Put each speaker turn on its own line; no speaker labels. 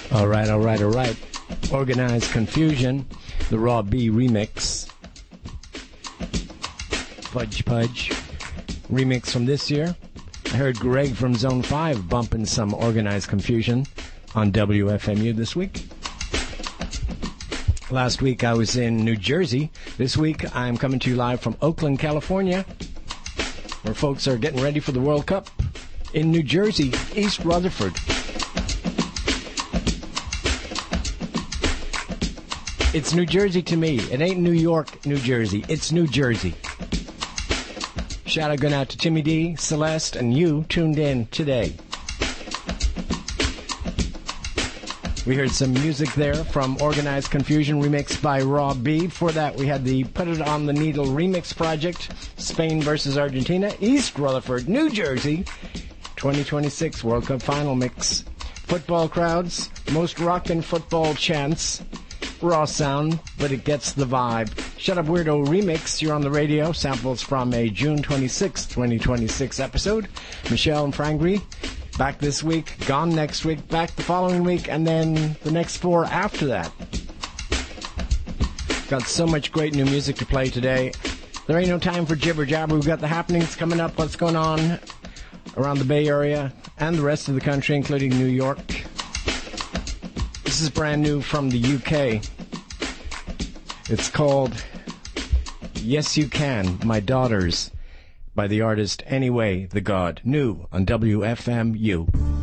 All right. Organized Confusion, the Raw B remix. Fudge Pudge remix from this year. I heard Greg from Zone 5 bumping some Organized Confusion on WFMU this week. Last week I was in New Jersey. This week I'm coming to you live from Oakland, California, where folks are getting ready for the World Cup. In New Jersey, East Rutherford. It's New Jersey to me. It ain't New York, New Jersey. It's New Jersey. Shout out going out to Timmy D, Celeste, and you tuned in today. We heard some music there from Organized Confusion, remixed by Raw B. Before that, we had the Put It On the Needle remix project, Spain versus Argentina, East Rutherford, New Jersey, 2026 World Cup final mix. Football crowds, most rockin' football chants. Raw sound, but it gets the vibe. Shut Up Weirdo remix, you're on the radio. Samples from a June 26, 2026 episode. Michelle and Frangry, back this week, gone next week, back the following week, and then the next 4 after that. Got so much great new music to play today. There ain't no time for jibber jabber. We've got the happenings coming up, what's going on around the Bay Area and the rest of the country, including New York. This is brand new from the UK. It's called Yes You Can, My Daughters, by the artist Anyway the God. New on WFMU.